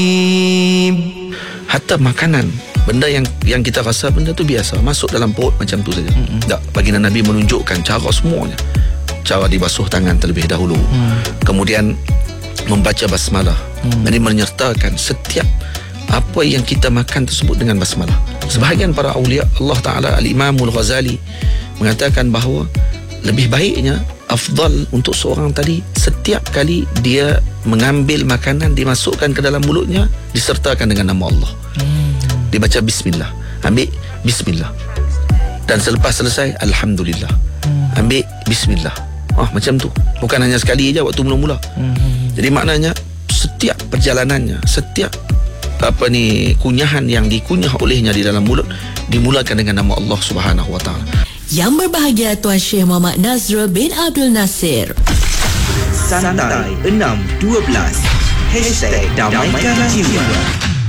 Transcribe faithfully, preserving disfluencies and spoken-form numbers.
Hatta makanan, benda yang yang kita rasa benda tu biasa, masuk dalam perut macam tu saja. Mm-hmm. Tak, baginda Nabi menunjukkan cara semuanya. Cara dibasuh tangan terlebih dahulu, mm. kemudian membaca basmalah, mm. dan menyertakan setiap apa yang kita makan tersebut dengan basmalah. Sebahagian para awliya Allah Ta'ala, Al-Imamul Ghazali mengatakan bahawa lebih baiknya, afdal untuk seorang tadi, setiap kali dia mengambil makanan, dimasukkan ke dalam mulutnya, disertakan dengan nama Allah. hmm. Dibaca bismillah, ambil bismillah, dan selepas selesai alhamdulillah, hmm. ambil bismillah. Ah, macam tu, bukan hanya sekali aja waktu mula-mula. hmm. Jadi maknanya setiap perjalanannya, setiap apa ni kunyahan yang dikunyah olehnya di dalam mulut, dimulakan dengan nama Allah Subhanahu Wa Taala. Yang berbahagia Tuan Syekh Muhammad Nazrul bin Abdul Nasir. Santai enam dua belas Hashtag Damaikan Jiwa.